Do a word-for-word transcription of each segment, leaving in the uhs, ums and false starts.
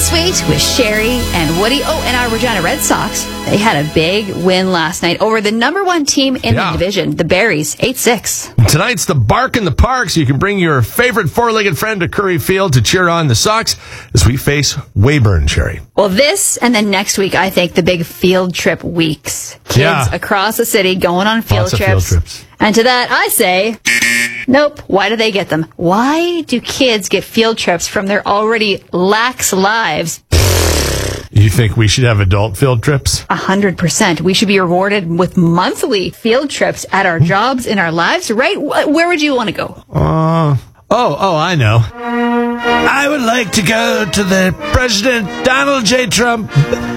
Suite with Sherry and Woody. Oh, and our Regina Red Sox, they had a big win last night over the number one team in Yeah. the division, the Berries, eight six. Tonight's the Bark in the Park, so you can bring your favorite four-legged friend to Curry Field to cheer on the Sox as we face Weyburn, Sherry. Well, this and then next week, I think the big field trip weeks. Kids Yeah. across the city going on field Lots of trips. field trips. And to that, I say, nope. Why do they get them? Why do kids get field trips from their already lax lives? You think we should have adult field trips? A hundred percent. We should be rewarded with monthly field trips at our jobs, in our lives, right? Wh- Where would you want to go? Uh, oh, oh, I know. I would like to go to the President Donald J. Trump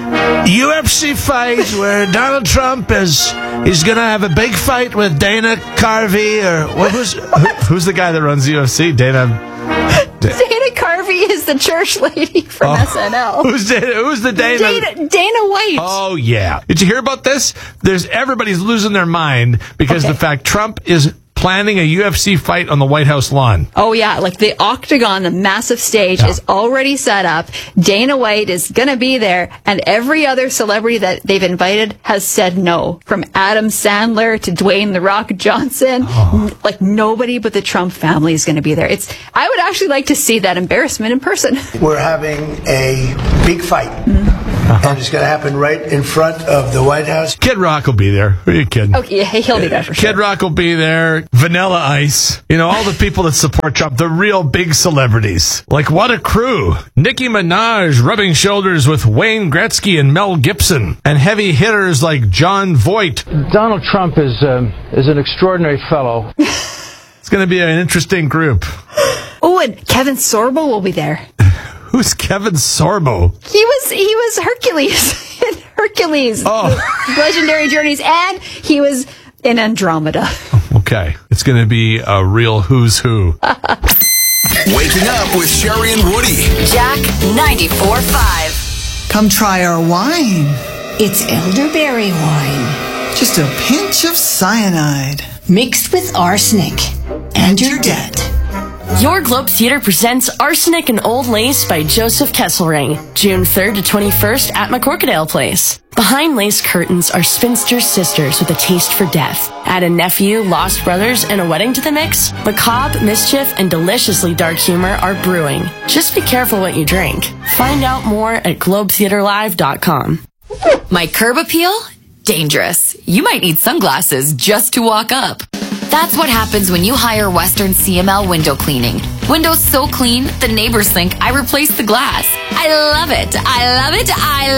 U F C fight where Donald Trump is he's going to have a big fight with Dana Carvey or what was who, who's the guy that runs the U F C? Dana Dana Carvey is the church lady from Oh, S N L. Who's Dana, who's the Dana? Dana, Dana White. Oh yeah. Did you hear about this? There's everybody's losing their mind because Okay. the fact Trump is planning a U F C fight on the White House lawn. Oh, yeah. Like the octagon, the massive stage Yeah. is already set up. Dana White is going to be there. And every other celebrity that they've invited has said no. From Adam Sandler to Dwayne The Rock Johnson. Oh. N- Like nobody but the Trump family is going to be there. It's. I would actually like to see that embarrassment in person. We're having a big fight. And it's going to happen right in front of the White House. Kid Rock will be there. Who are you kidding? Okay, yeah, he'll be there for sure. Kid Rock will be there. Vanilla Ice. You know, all the people that support Trump, the real big celebrities. Like, what a crew. Nicki Minaj rubbing shoulders with Wayne Gretzky and Mel Gibson. And heavy hitters like John Voight. Donald Trump is um, is an extraordinary fellow. It's going to be an interesting group. Oh, and Kevin Sorbo will be there. Who's Kevin Sorbo? He was he was Hercules in Hercules. Oh. Legendary Journeys, and he was in Andromeda. Okay. It's going to be a real who's who. Waking up with Sherry and Woody. Jack ninety-four point five. Come try our wine. It's elderberry wine, Just a pinch of cyanide. mixed with arsenic. And you're dead. Your Globe Theater presents Arsenic and Old Lace by Joseph Kesselring, June third to twenty-first at McCorkadale Place. Behind lace curtains are spinster sisters with a taste for death. Add a nephew, lost brothers, and a wedding to the mix. Macabre, mischief, and deliciously dark humor are brewing. Just be careful what you drink. Find out more at globe theater live dot com. My curb appeal? Dangerous. You might need sunglasses just to walk up. That's what happens when you hire Western C M L Window Cleaning. Windows so clean, the neighbors think I replaced the glass. I love it. I love it.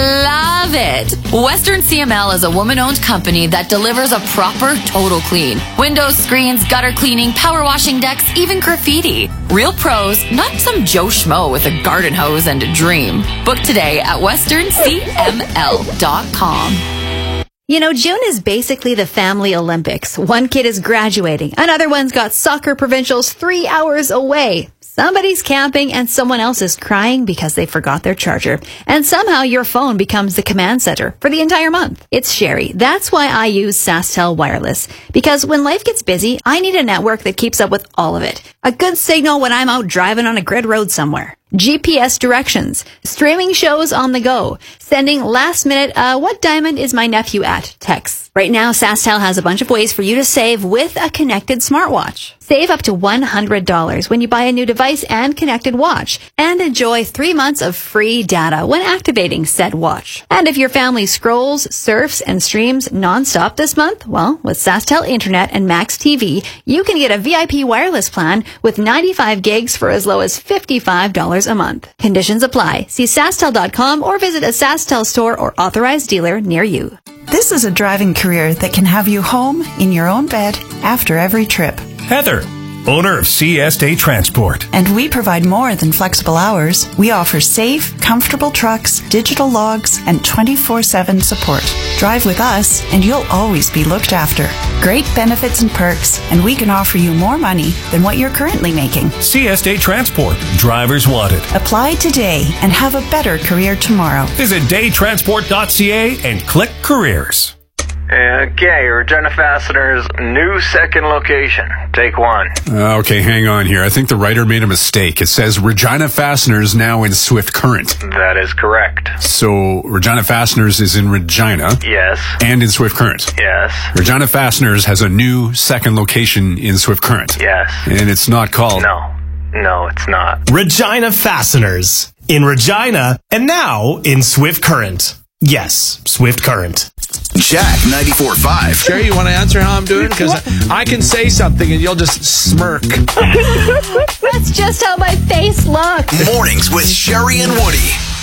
I love it. Western C M L is a woman-owned company that delivers a proper total clean. Windows, screens, gutter cleaning, power washing decks, even graffiti. Real pros, not some Joe Schmo with a garden hose and a dream. Book today at western c m l dot com. You know, June is basically the family Olympics. One kid is graduating. Another one's got soccer provincials three hours away. Somebody's camping and someone else is crying because they forgot their charger. And somehow your phone becomes the command center for the entire month. It's Sherry. That's why I use SaskTel Wireless. Because when life gets busy, I need a network that keeps up with all of it. A good signal when I'm out driving on a grid road somewhere. G P S directions, streaming shows on the go, sending last minute, uh, what diamond is my nephew at texts. Right now, SaskTel has a bunch of ways for you to save with a connected smartwatch. Save up to one hundred dollars when you buy a new device and connected watch, and enjoy three months of free data when activating said watch. And if your family scrolls, surfs, and streams nonstop this month, well, with SaskTel Internet and Max T V, you can get a V I P wireless plan with ninety-five gigs for as low as fifty-five dollars a month. Conditions apply. See SaskTel dot com or visit a SaskTel store or authorized dealer near you. This is a driving career that can have you home in your own bed after every trip. Heather, owner of C S Day Transport. And we provide more than flexible hours. We offer safe, comfortable trucks, digital logs, and twenty-four seven support. Drive with us, and you'll always be looked after. Great benefits and perks, and we can offer you more money than what you're currently making. C S Day Transport. Drivers wanted. Apply today and have a better career tomorrow. Visit day transport dot c a and click careers. Okay, Regina Fasteners' new second location. Take one. Uh, okay, hang on here. I think the writer made a mistake. It says Regina Fasteners now in Swift Current. That is correct. So Regina Fasteners is in Regina. Yes. And in Swift Current. Yes. Regina Fasteners has a new second location in Swift Current. Yes. And it's not called... No. No, it's not. Regina Fasteners. In Regina, and now in Swift Current. Yes, Swift Current. Jack ninety-four point five. Sherry, you want to answer how I'm doing? Because I can say something and you'll just smirk. That's just how my face looks. Mornings with Sherry and Woody.